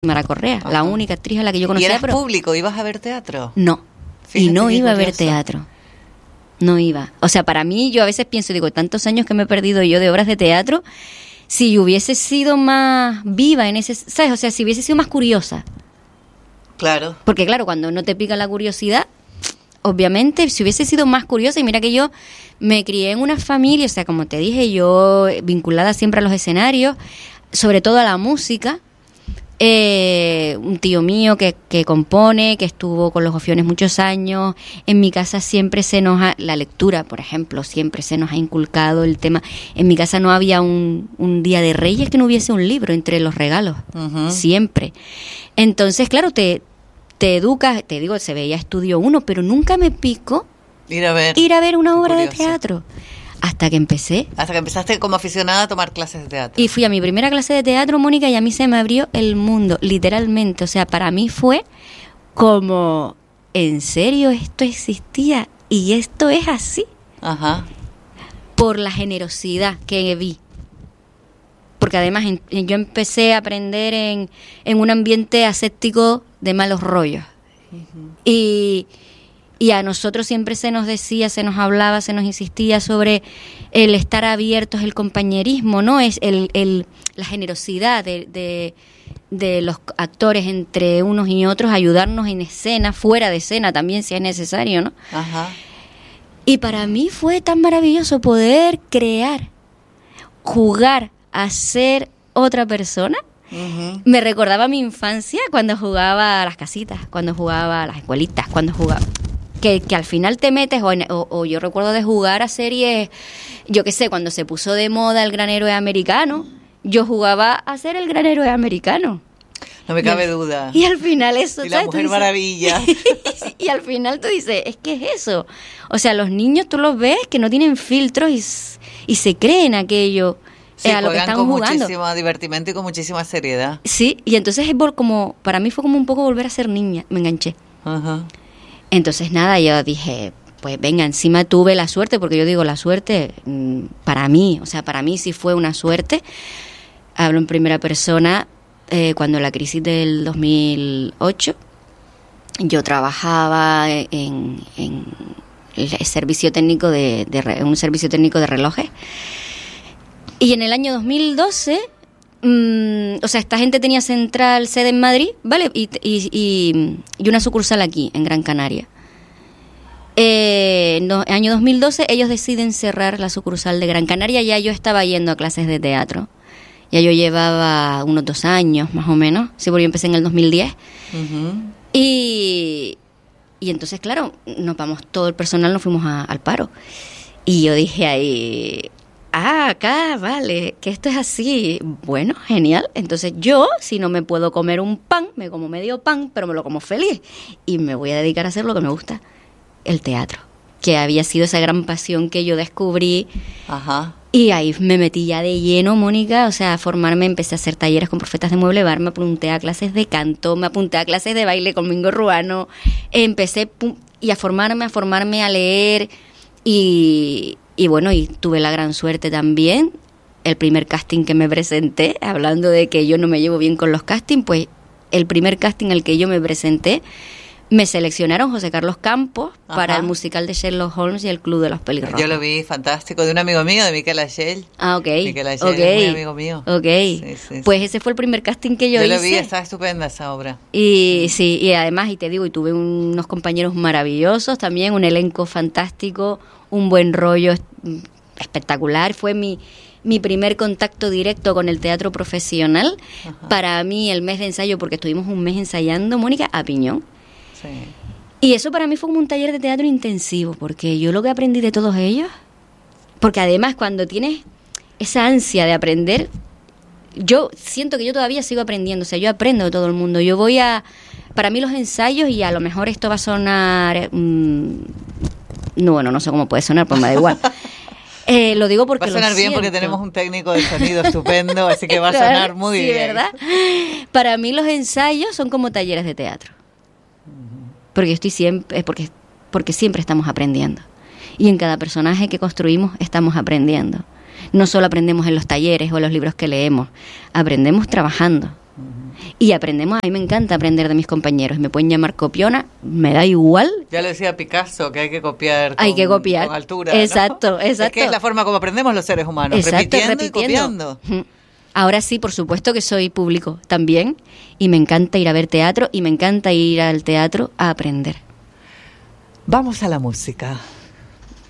Mara Correa, Ajá. la única actriz a la que yo ¿Y conocía. eras pero público? ¿Ibas a ver teatro? No, Fíjate y no qué iba a ver curioso. teatro. No iba. O sea, para mí, yo a veces pienso, digo, tantos años que me he perdido yo de obras de teatro, si hubiese sido más viva en ese, ¿sabes? O sea, si hubiese sido más curiosa. Claro. Porque claro, cuando no te pica la curiosidad, obviamente, si hubiese sido más curiosa, y mira que yo me crié en una familia, o sea, como te dije, yo vinculada siempre a los escenarios, sobre todo a la música. Un tío mío que compone, que estuvo con los Gofiones muchos años. En mi casa siempre la lectura, por ejemplo, siempre se nos ha inculcado el tema. En mi casa no había un día de Reyes que no hubiese un libro entre los regalos, siempre. Entonces, claro, te educas, te digo, se veía Estudio 1, pero nunca me picó ir a ver una obra de teatro. Hasta que empecé. Hasta que empezaste como aficionada a tomar clases de teatro. Y fui a mi primera clase de teatro, Mónica, y a mí se me abrió el mundo, literalmente. O sea, para mí fue como, ¿en serio esto existía? Y esto es así. Ajá. Por la generosidad que vi. Porque además yo empecé a aprender en un ambiente aséptico de malos rollos. Y a nosotros siempre se nos decía, se nos hablaba, se nos insistía sobre el estar abiertos, el compañerismo, ¿no? Es la generosidad de los actores entre unos y otros, ayudarnos en escena, fuera de escena también si es necesario, ¿no? Ajá. Y para mí fue tan maravilloso poder crear, jugar a ser otra persona. Uh-huh. Me recordaba mi infancia cuando jugaba a las casitas, cuando jugaba a las escuelitas, cuando jugaba... Que al final te metes, o yo recuerdo de jugar a series, yo qué sé, cuando se puso de moda el Gran Héroe Americano, yo jugaba a ser el Gran Héroe Americano. No me cabe duda. Y al final eso... Y la Mujer Maravilla. Y al final tú dices, es que es eso. O sea, los niños tú los ves que no tienen filtros y se creen aquello. Sí, a lo que están con jugando. Muchísimo divertimento y con muchísima seriedad. Sí, y entonces es como, para mí fue como un poco volver a ser niña, me enganché. Ajá. Entonces nada, yo dije, pues venga, encima tuve la suerte, porque yo digo la suerte, para mí, o sea, para mí sí fue una suerte. Hablo en primera persona, cuando la crisis del 2008, yo trabajaba en el servicio técnico un servicio técnico de relojes. Y en el año 2012, o sea, esta gente tenía sede en Madrid, ¿vale? Y una sucursal aquí, en Gran Canaria. Año 2012, ellos deciden cerrar la sucursal de Gran Canaria. Ya yo estaba yendo a clases de teatro. Ya yo llevaba unos 2 años, más o menos. Sí, porque yo empecé en el 2010. Uh-huh. Y entonces, claro, todo el personal nos fuimos al paro. Y yo dije ahí... acá, vale, que esto es así. Bueno, genial. Entonces yo, si no me puedo comer un pan, me como medio pan, pero me lo como feliz. Y me voy a dedicar a hacer lo que me gusta, el teatro. Que había sido esa gran pasión que yo descubrí. Ajá. Y ahí me metí ya de lleno, Mónica, o sea, a formarme, empecé a hacer talleres con profetas de mueble bar, me apunté a clases de canto, me apunté a clases de baile con Mingo Ruano, empecé a formarme, a leer y bueno, y tuve la gran suerte también, el primer casting que me presenté, hablando de que yo no me llevo bien con los castings, pues el primer casting al que yo me presenté, me seleccionaron José Carlos Campos. Ajá. Para el musical de Sherlock Holmes y el Club de los Pelirrojos. Yo lo vi, fantástico, de un amigo mío, de Miquel Agell. Ah, ok. Miquel Agell es muy amigo mío. Ok, sí, pues ese fue el primer casting que yo hice. Yo lo vi, estaba estupenda esa obra. Y sí, y además, y te digo, y tuve unos compañeros maravillosos también, un elenco fantástico, un buen rollo espectacular. Fue mi primer contacto directo con el teatro profesional. Ajá. Para mí el mes de ensayo, porque estuvimos un mes ensayando, Mónica, a piñón. Sí. Y eso para mí fue como un taller de teatro intensivo, porque yo lo que aprendí de todos ellos, porque además cuando tienes esa ansia de aprender, yo siento que yo todavía sigo aprendiendo, o sea, yo aprendo de todo el mundo. Yo voy para mí los ensayos, y a lo mejor esto va a sonar, no sé cómo puede sonar, pues me da igual. Lo digo porque va a sonar lo bien siento. Porque tenemos un técnico de sonido estupendo, así que va a sonar muy sí, bien. ¿Verdad? Para mí los ensayos son como talleres de teatro. Porque porque siempre estamos aprendiendo. Y en cada personaje que construimos estamos aprendiendo. No solo aprendemos en los talleres o en los libros que leemos, aprendemos trabajando. Y aprendemos, a mí me encanta aprender de mis compañeros. Me pueden llamar copiona, me da igual. Ya lo decía Picasso, que hay que copiar con altura. Exacto, ¿no? exacto. Es que es la forma como aprendemos los seres humanos, exacto, repitiendo y copiando. Ahora sí, por supuesto que soy público también, y me encanta ir a ver teatro, y me encanta ir al teatro a aprender. Vamos a la música.